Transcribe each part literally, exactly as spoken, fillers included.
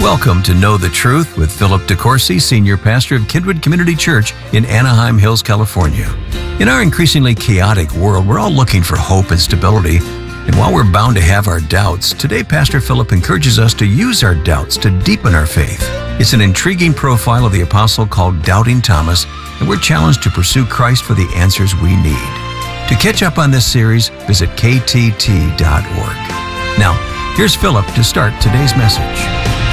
Welcome to Know the Truth with Philip DeCourcy, Senior Pastor of Kidwood Community Church in Anaheim Hills, California. In our increasingly chaotic world, we're all looking for hope and stability. And while we're bound to have our doubts, today Pastor Philip encourages us to use our doubts to deepen our faith. It's an intriguing profile of the apostle called Doubting Thomas, and we're challenged to pursue Christ for the answers we need. To catch up on this series, visit k t t dot org. Now, here's Philip to start today's message.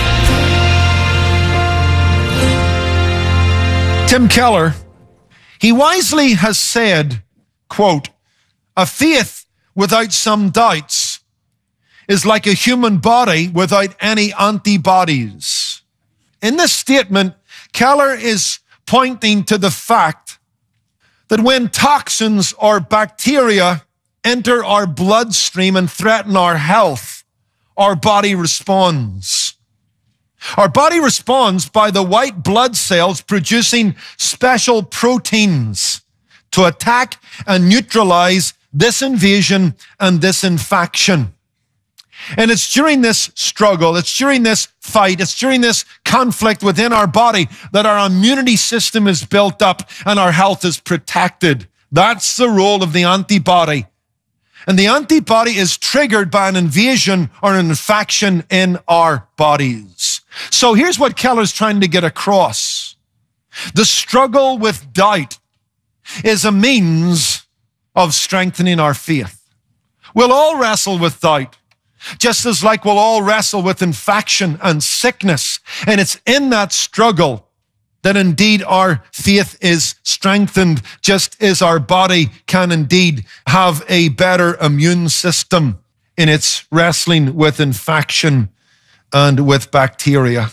Tim Keller, he wisely has said, quote, "A faith without some doubts is like a human body without any antibodies." In this statement, Keller is pointing to the fact that when toxins or bacteria enter our bloodstream and threaten our health, our body responds. Our body responds by the white blood cells producing special proteins to attack and neutralize this invasion and this infection. And it's during this struggle, it's during this fight, it's during this conflict within our body that our immunity system is built up and our health is protected. That's the role of the antibody. And the antibody is triggered by an invasion or an infection in our bodies. So here's what Keller's trying to get across. The struggle with doubt is a means of strengthening our faith. We'll all wrestle with doubt, just as like we'll all wrestle with infection and sickness. And it's in that struggle that indeed our faith is strengthened, just as our body can indeed have a better immune system in its wrestling with infection and with bacteria.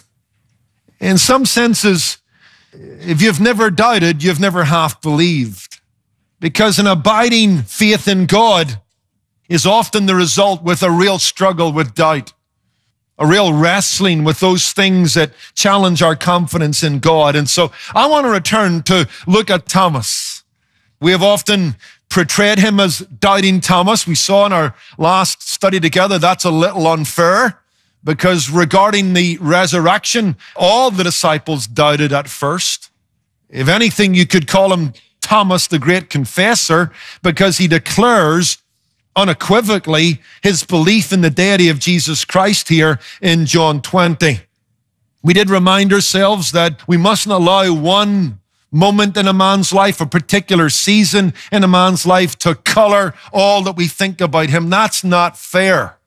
In some senses, if you've never doubted, you've never half believed. Because an abiding faith in God is often the result with a real struggle with doubt, a real wrestling with those things that challenge our confidence in God. And so I want to return to look at Thomas. We have often portrayed him as Doubting Thomas. We saw in our last study together that's a little unfair, because regarding the resurrection, all the disciples doubted at first. If anything, you could call him Thomas the Great Confessor, because he declares unequivocally his belief in the deity of Jesus Christ here in John twenty. We did remind ourselves that we mustn't allow one moment in a man's life, a particular season in a man's life, to color all that we think about him. That's not fair.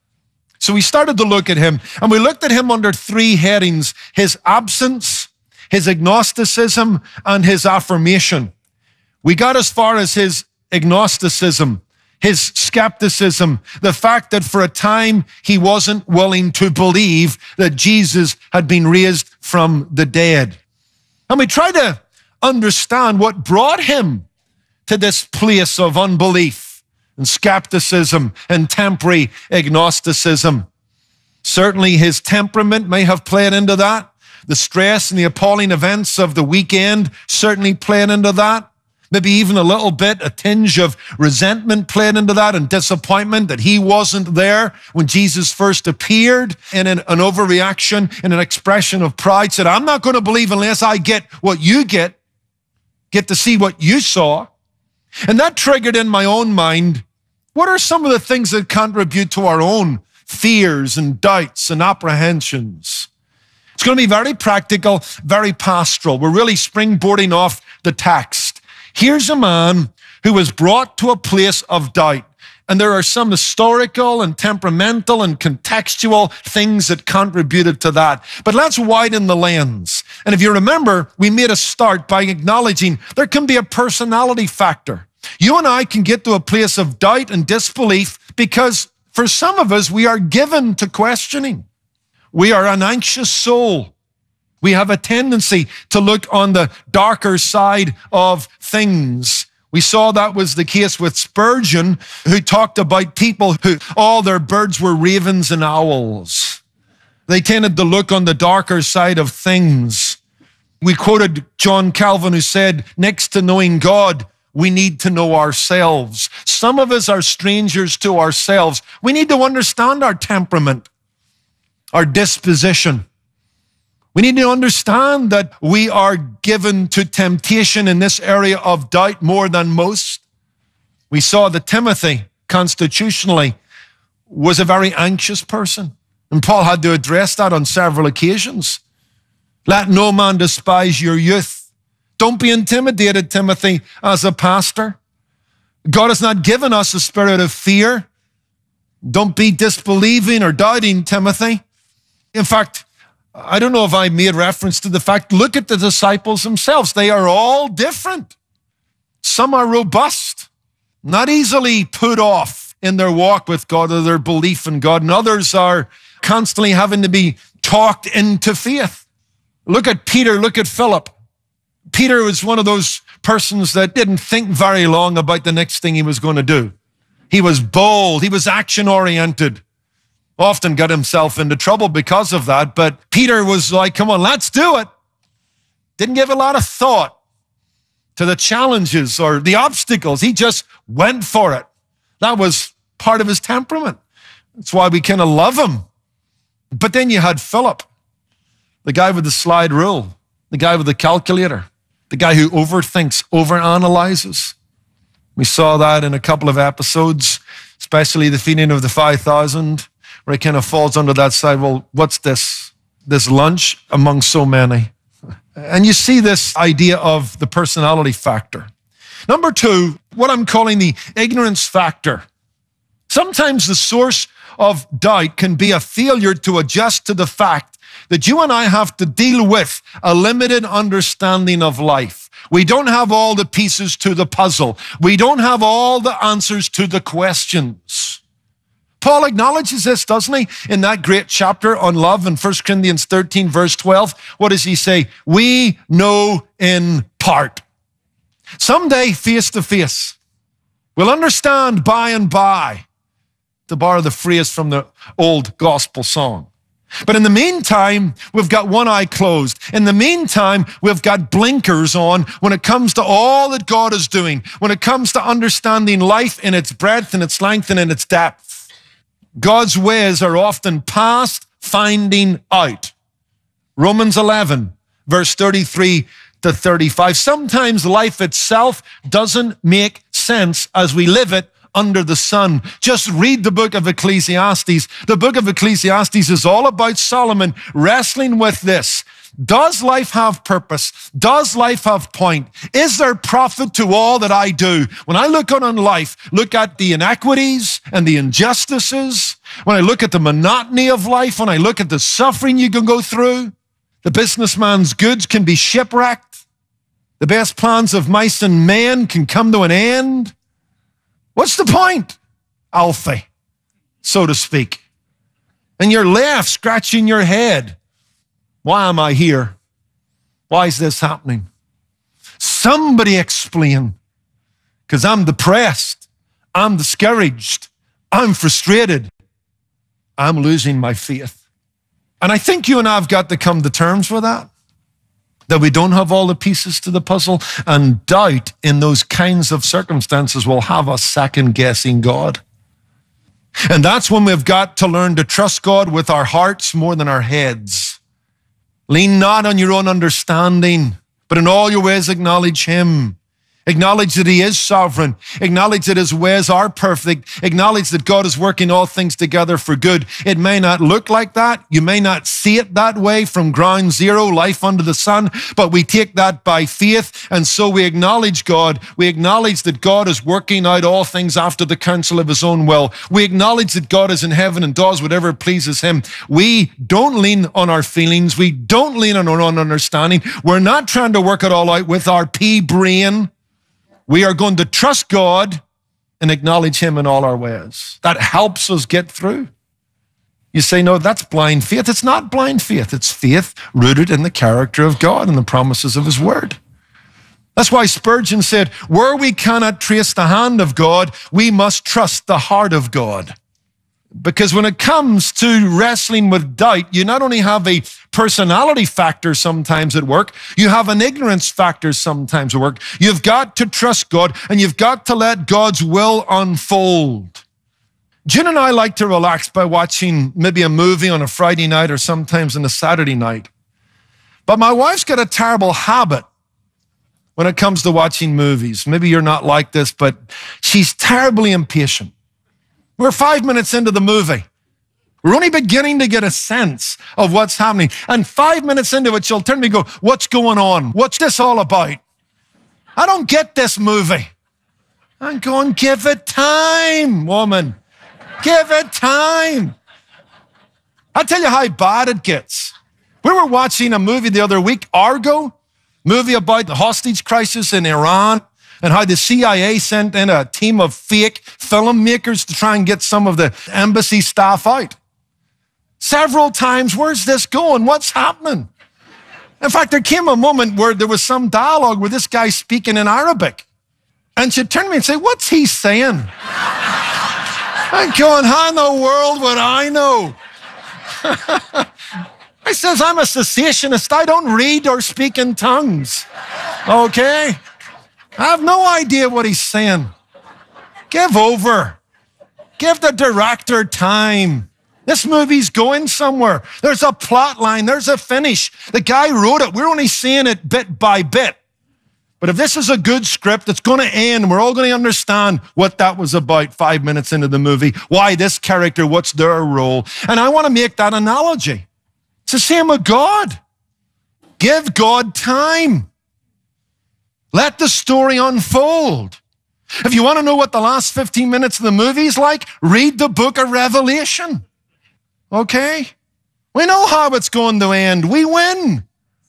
So we started to look at him, and we looked at him under three headings: his absence, his agnosticism, and his affirmation. We got as far as his agnosticism, his skepticism, the fact that for a time he wasn't willing to believe that Jesus had been raised from the dead. And we tried to understand what brought him to this place of unbelief and skepticism and temporary agnosticism. Certainly his temperament may have played into that. The stress and the appalling events of the weekend certainly played into that. Maybe even a little bit, a tinge of resentment played into that, and disappointment that he wasn't there when Jesus first appeared, and in an overreaction and an expression of pride said, "I'm not going to believe unless I get what you get, get to see what you saw." And that triggered in my own mind, what are some of the things that contribute to our own fears and doubts and apprehensions? It's going to be very practical, very pastoral. We're really springboarding off the text. Here's a man who was brought to a place of doubt. And there are some historical and temperamental and contextual things that contributed to that. But let's widen the lens. And if you remember, we made a start by acknowledging there can be a personality factor. You and I can get to a place of doubt and disbelief because for some of us, we are given to questioning. We are an anxious soul. We have a tendency to look on the darker side of things. We saw that was the case with Spurgeon, who talked about people who all their birds were ravens and owls. They tended to look on the darker side of things. We quoted John Calvin, who said, next to knowing God, we need to know ourselves. Some of us are strangers to ourselves. We need to understand our temperament, our disposition. We need to understand that we are given to temptation in this area of doubt more than most. We saw that Timothy, constitutionally, was a very anxious person. And Paul had to address that on several occasions. Let no man despise your youth. Don't be intimidated, Timothy, as a pastor. God has not given us a spirit of fear. Don't be disbelieving or doubting, Timothy. In fact, I don't know if I made reference to the fact, look at the disciples themselves. They are all different. Some are robust, not easily put off in their walk with God or their belief in God, and others are constantly having to be talked into faith. Look at Peter, look at Philip. Peter was one of those persons that didn't think very long about the next thing he was going to do. He was bold, he was action-oriented. Often got himself into trouble because of that, but Peter was like, come on, let's do it. Didn't give a lot of thought to the challenges or the obstacles. He just went for it. That was part of his temperament. That's why we kind of love him. But then you had Philip, the guy with the slide rule, the guy with the calculator, the guy who overthinks, overanalyzes. We saw that in a couple of episodes, especially the feeding of the five thousand, where he kind of falls under that side. Well, what's this? This lunch among so many. And you see this idea of the personality factor. Number two, what I'm calling the ignorance factor. Sometimes the source of doubt can be a failure to adjust to the fact that you and I have to deal with a limited understanding of life. We don't have all the pieces to the puzzle. We don't have all the answers to the questions. Paul acknowledges this, doesn't he? In that great chapter on love in First Corinthians thirteen, verse twelve, what does he say? We know in part. Someday, face to face, we'll understand by and by, to borrow the phrase from the old gospel song. But in the meantime, we've got one eye closed. In the meantime, we've got blinkers on when it comes to all that God is doing, when it comes to understanding life in its breadth and its length and in its depth. God's ways are often past finding out. Romans eleven, verse thirty-three to thirty-five. Sometimes life itself doesn't make sense as we live it under the sun. Just read the book of Ecclesiastes. The book of Ecclesiastes is all about Solomon wrestling with this. Does life have purpose? Does life have point? Is there profit to all that I do? When I look out on life, look at the inequities and the injustices, when I look at the monotony of life, when I look at the suffering you can go through, the businessman's goods can be shipwrecked. The best plans of mice and men can come to an end. What's the point, Alfie, so to speak? And you're left scratching your head. Why am I here? Why is this happening? Somebody explain, because I'm depressed. I'm discouraged. I'm frustrated. I'm losing my faith. And I think you and I have got to come to terms with that, that we don't have all the pieces to the puzzle, and doubt in those kinds of circumstances will have us second-guessing God. And that's when we've got to learn to trust God with our hearts more than our heads. Lean not on your own understanding, but in all your ways acknowledge him. Acknowledge that he is sovereign. Acknowledge that his ways are perfect. Acknowledge that God is working all things together for good. It may not look like that. You may not see it that way from ground zero, life under the sun, but we take that by faith. And so we acknowledge God. We acknowledge that God is working out all things after the counsel of his own will. We acknowledge that God is in heaven and does whatever pleases him. We don't lean on our feelings. We don't lean on our own understanding. We're not trying to work it all out with our pea brain. We are going to trust God and acknowledge him in all our ways. That helps us get through. You say, no, that's blind faith. It's not blind faith. It's faith rooted in the character of God and the promises of his word. That's why Spurgeon said, where we cannot trace the hand of God, we must trust the heart of God. Because when it comes to wrestling with doubt, you not only have a personality factor sometimes at work, you have an ignorance factor sometimes at work. You've got to trust God, and you've got to let God's will unfold. Jen and I like to relax by watching maybe a movie on a Friday night or sometimes on a Saturday night. But my wife's got a terrible habit when it comes to watching movies. Maybe you're not like this, but she's terribly impatient. We're five minutes into the movie. We're only beginning to get a sense of what's happening. And five minutes into it, she'll turn to me and go, what's going on? What's this all about? I don't get this movie. I'm going, give it time, woman. Give it time. I'll tell you how bad it gets. We were watching a movie the other week, Argo, movie about the hostage crisis in Iran and how the C I A sent in a team of fake filmmakers to try and get some of the embassy staff out. Several times, where's this going? What's happening? In fact, there came a moment where there was some dialogue with this guy speaking in Arabic. And she'd turn to me and say, what's he saying? I'm going, how in the world would I know? I says, I'm a cessationist. I don't read or speak in tongues. Okay? I have no idea what he's saying. Give over. Give the director time. This movie's going somewhere. There's a plot line. There's a finish. The guy wrote it. We're only seeing it bit by bit. But if this is a good script, it's going to end. We're all going to understand what that was about five minutes into the movie. Why this character, what's their role. And I want to make that analogy. It's the same with God. Give God time. Let the story unfold. If you want to know what the last fifteen minutes of the movie is like, read the book of Revelation. Okay? We know how it's going to end. We win.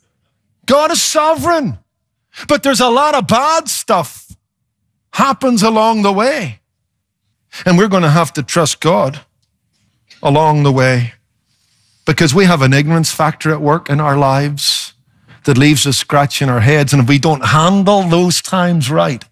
God is sovereign. But there's a lot of bad stuff happens along the way. And we're going to have to trust God along the way because we have an ignorance factor at work in our lives that leaves us scratching our heads. And if we don't handle those times right,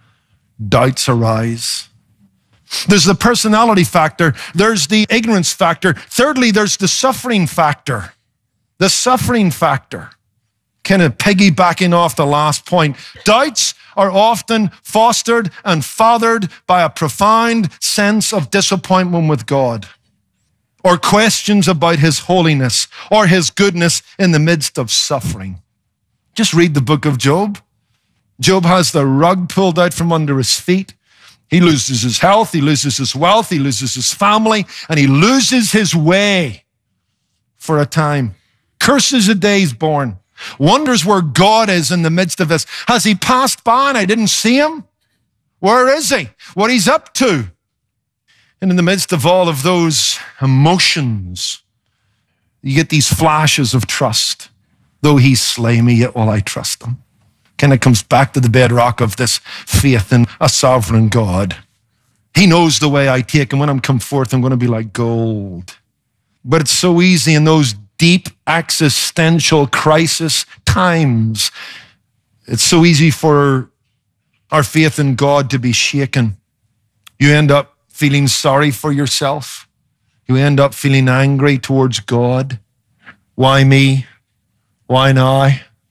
doubts arise. There's the personality factor. There's the ignorance factor. Thirdly, there's the suffering factor. The suffering factor. Kind of piggybacking off the last point. Doubts are often fostered and fathered by a profound sense of disappointment with God, or questions about his holiness or his goodness in the midst of suffering. Just read the book of Job. Job has the rug pulled out from under his feet. He loses his health, he loses his wealth, he loses his family, and he loses his way for a time. Curses the day he's born. Wonders where God is in the midst of this. Has he passed by and I didn't see him? Where is he? What he's up to? And in the midst of all of those emotions, you get these flashes of trust. Though he slay me, yet will I trust him. Kind of comes back to the bedrock of this faith in a sovereign God. He knows the way I take, and when I'm come forth, I'm going to be like gold. But it's so easy in those deep existential crisis times. It's so easy for our faith in God to be shaken. You end up feeling sorry for yourself. You end up feeling angry towards God. Why me? Why now?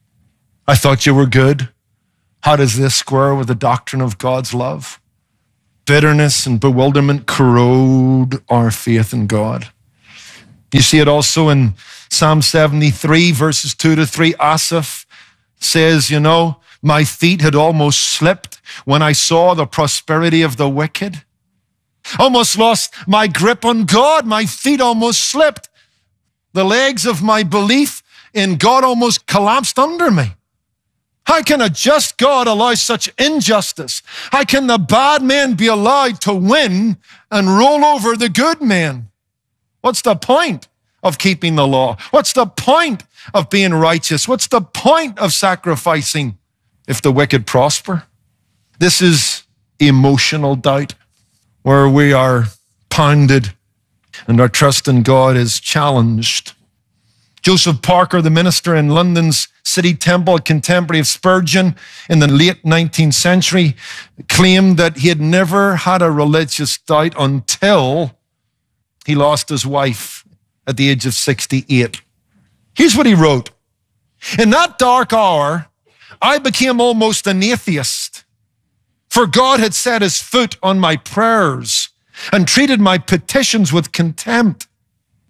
I thought you were good. How does this square with the doctrine of God's love? Bitterness and bewilderment corrode our faith in God. You see it also in Psalm seventy-three, verses two to three. Asaph says, you know, my feet had almost slipped when I saw the prosperity of the wicked. Almost lost my grip on God. My feet almost slipped. The legs of my belief in God almost collapsed under me. How can a just God allow such injustice? How can the bad man be allowed to win and roll over the good man? What's the point of keeping the law? What's the point of being righteous? What's the point of sacrificing if the wicked prosper? This is emotional doubt, where we are pounded and our trust in God is challenged. Joseph Parker, the minister in London's City Temple, a contemporary of Spurgeon in the late nineteenth century, claimed that he had never had a religious doubt until he lost his wife at the age of sixty-eight. Here's what he wrote. In that dark hour, I became almost an atheist, for God had set his foot on my prayers and treated my petitions with contempt.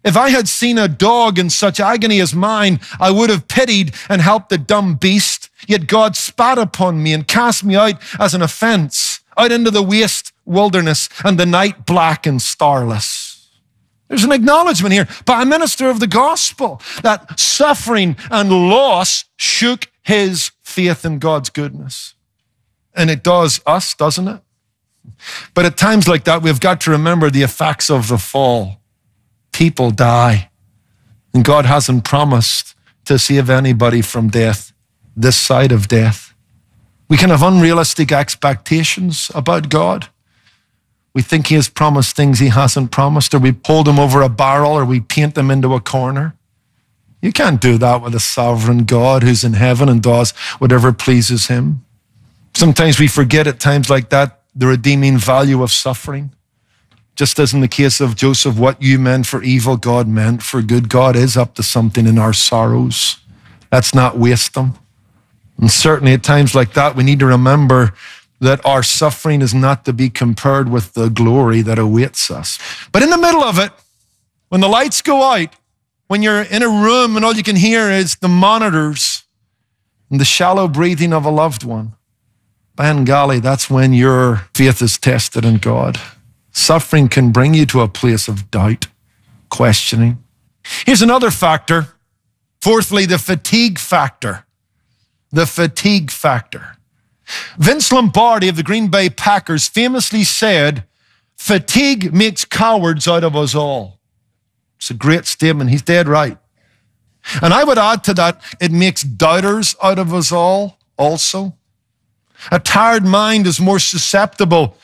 If I had seen a dog in such agony as mine, I would have pitied and helped the dumb beast. Yet God spat upon me and cast me out as an offense, out into the waste wilderness and the night black and starless. There's an acknowledgement here by a minister of the gospel that suffering and loss shook his faith in God's goodness. And it does us, doesn't it? But at times like that, we've got to remember the effects of the fall. People die. And God hasn't promised to save anybody from death this side of death. We can have unrealistic expectations about God. We think he has promised things he hasn't promised, or we hold him over a barrel, or we paint him into a corner. You can't do that with a sovereign God who's in heaven and does whatever pleases him. Sometimes we forget at times like that the redeeming value of suffering. Just as in the case of Joseph, what you meant for evil, God meant for good. God is up to something in our sorrows. Let's not waste them. And certainly at times like that, we need to remember that our suffering is not to be compared with the glory that awaits us. But in the middle of it, when the lights go out, when you're in a room and all you can hear is the monitors and the shallow breathing of a loved one, by golly, that's when your faith is tested in God. Suffering can bring you to a place of doubt, questioning. Here's another factor. Fourthly, the fatigue factor. The fatigue factor. Vince Lombardi of the Green Bay Packers famously said, fatigue makes cowards out of us all. It's a great statement. He's dead right. And I would add to that, it makes doubters out of us all also. A tired mind is more susceptible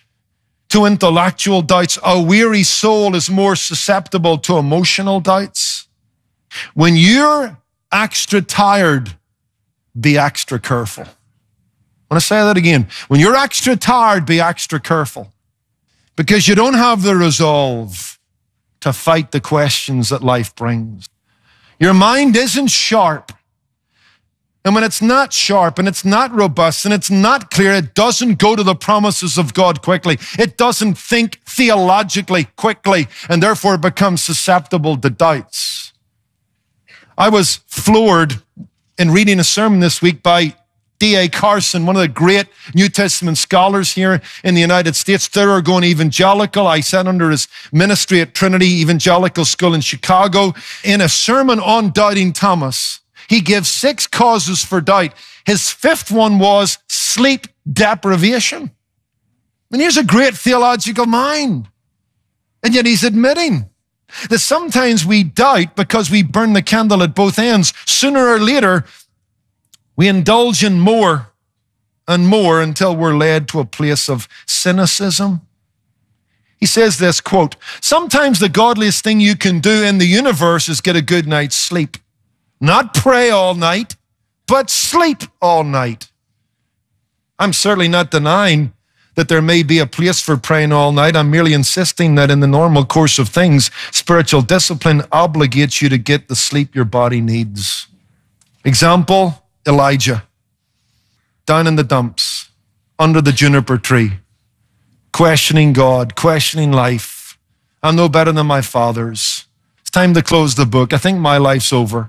to intellectual doubts. A weary soul is more susceptible to emotional doubts. When you're extra tired, be extra careful. I want to say that again. When you're extra tired, be extra careful. Because you don't have the resolve to fight the questions that life brings. Your mind isn't sharp. And when it's not sharp and it's not robust and it's not clear, it doesn't go to the promises of God quickly. It doesn't think theologically quickly and therefore becomes susceptible to doubts. I was floored in reading a sermon this week by D A Carson, one of the great New Testament scholars here in the United States, thoroughgoing evangelical. I sat under his ministry at Trinity Evangelical School in Chicago. In a sermon on doubting Thomas, he gives six causes for doubt. His fifth one was sleep deprivation. And here's a great theological mind. And yet he's admitting that sometimes we doubt because we burn the candle at both ends. Sooner or later, we indulge in more and more until we're led to a place of cynicism. He says this, quote, sometimes the godliest thing you can do in the universe is get a good night's sleep. Not pray all night, but sleep all night. I'm certainly not denying that there may be a place for praying all night. I'm merely insisting that in the normal course of things, spiritual discipline obligates you to get the sleep your body needs. Example, Elijah, down in the dumps, under the juniper tree, questioning God, questioning life. I'm no better than my fathers. It's time to close the book. I think my life's over.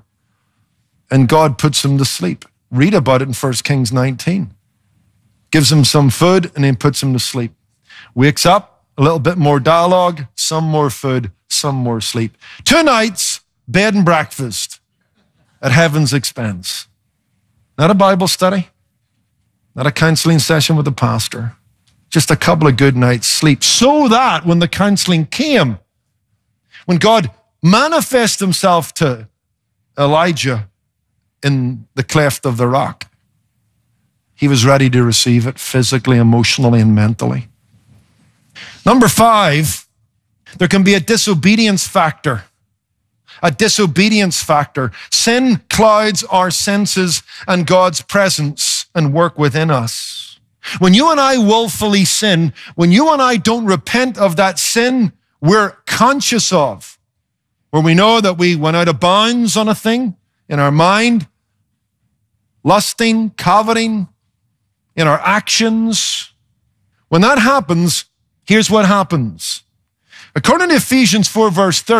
And God puts him to sleep. Read about it in First Kings nineteen. Gives him some food and then puts him to sleep. Wakes up, a little bit more dialogue, some more food, some more sleep. Two nights, bed and breakfast at heaven's expense. Not a Bible study, not a counseling session with a pastor, just a couple of good nights sleep, so that when the counseling came, when God manifested himself to Elijah in the cleft of the rock, he was ready to receive it physically, emotionally, and mentally. Number five, there can be a disobedience factor. A disobedience factor. Sin clouds our senses and God's presence and work within us. When you and I willfully sin, when you and I don't repent of that sin we're conscious of, where we know that we went out of bounds on a thing in our mind, lusting, coveting, in our actions. When that happens, here's what happens. According to Ephesians four, verse thirty,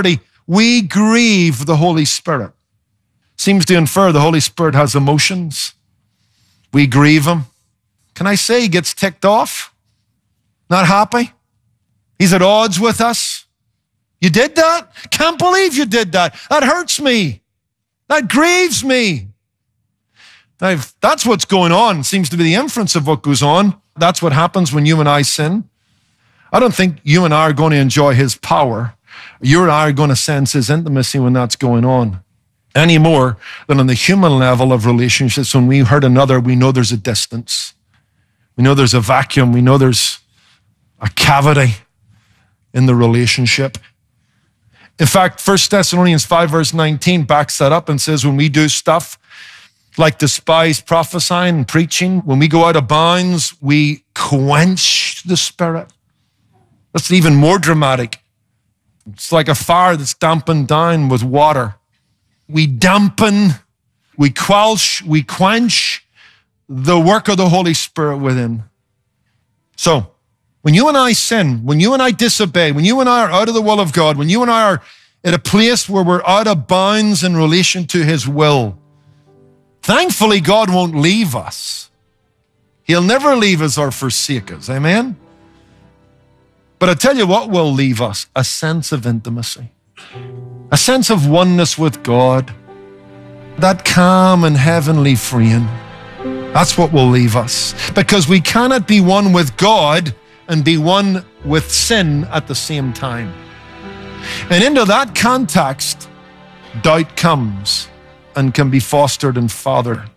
we grieve the Holy Spirit. Seems to infer the Holy Spirit has emotions. We grieve him. Can I say he gets ticked off? Not happy? He's at odds with us. You did that? Can't believe you did that. That hurts me. That grieves me. Now, if that's what's going on, seems to be the inference of what goes on. That's what happens when you and I sin. I don't think you and I are going to enjoy his power. You and I are going to sense his intimacy when that's going on. Any more than on the human level of relationships, when we hurt another, we know there's a distance. We know there's a vacuum. We know there's a cavity in the relationship. In fact, First Thessalonians five verse nineteen backs that up and says when we do stuff like despise prophesying and preaching, when we go out of bounds, we quench the Spirit. That's even more dramatic. It's like a fire that's dampened down with water. We dampen, we quench, we quench the work of the Holy Spirit within. So, when you and I sin, when you and I disobey, when you and I are out of the will of God, when you and I are at a place where we're out of bounds in relation to his will, thankfully God won't leave us. He'll never leave us or forsake us. Amen? But I tell you what will leave us, a sense of intimacy, a sense of oneness with God, that calm and heavenly freeing. That's what will leave us, because we cannot be one with God and be one with sin at the same time. And into that context, doubt comes and can be fostered and fathered.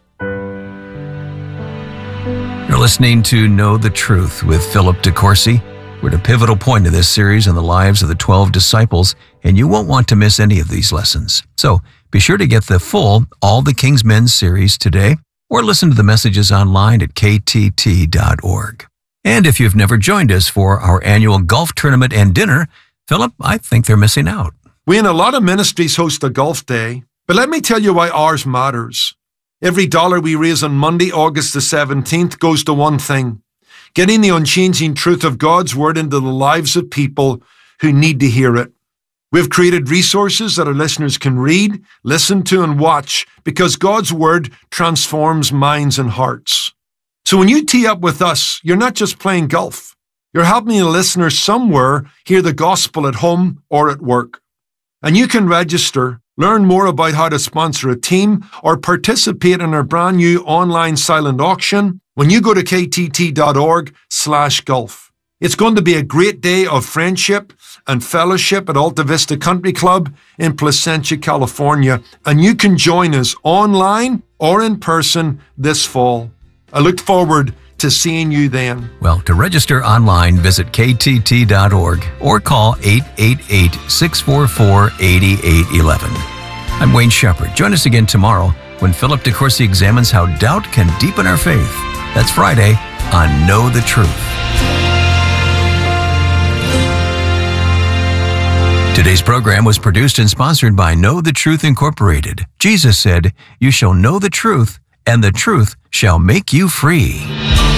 You're listening to Know the Truth with Philip DeCourcy. We're at a pivotal point in this series in the lives of the twelve disciples, and you won't want to miss any of these lessons. So be sure to get the full All the King's Men series today, or listen to the messages online at k t t dot org. And if you've never joined us for our annual golf tournament and dinner, Philip, I think they're missing out. We in a lot of ministries host a golf day, but let me tell you why ours matters. Every dollar we raise on Monday, August the seventeenth, goes to one thing: getting the unchanging truth of God's Word into the lives of people who need to hear it. We've created resources that our listeners can read, listen to, and watch, because God's Word transforms minds and hearts. So when you tee up with us, you're not just playing golf. You're helping a listener somewhere hear the gospel at home or at work. And you can register, learn more about how to sponsor a team, or participate in our brand new online silent auction when you go to k t t dot org slash golf. It's going to be a great day of friendship and fellowship at Alta Vista Country Club in Placentia, California, and you can join us online or in person this fall. I look forward to seeing you then. Well, to register online, visit k t t dot org or call eight eight eight, six four four, eight eight one one. I'm Wayne Shepherd. Join us again tomorrow when Philip DeCourcy examines how doubt can deepen our faith. That's Friday on Know the Truth. Today's program was produced and sponsored by Know the Truth Incorporated. Jesus said, "You shall know the truth, and the truth shall make you free."